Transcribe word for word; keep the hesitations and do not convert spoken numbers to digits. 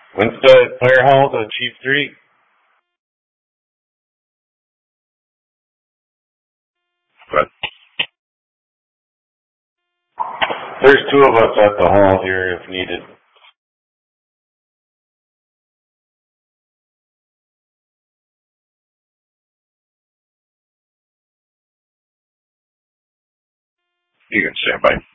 Winstead Fire Hall to Chief Street. But there's two of us at the hall here if needed. You can stand by.